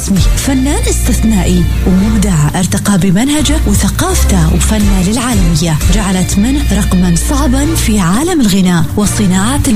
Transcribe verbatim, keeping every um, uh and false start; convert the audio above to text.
الرسمي، فنان استثنائي ومبدع ارتقى بمنهجه وثقافته وفنه للعالمية، جعلت منه رقما صعبا في عالم الغناء والصناعة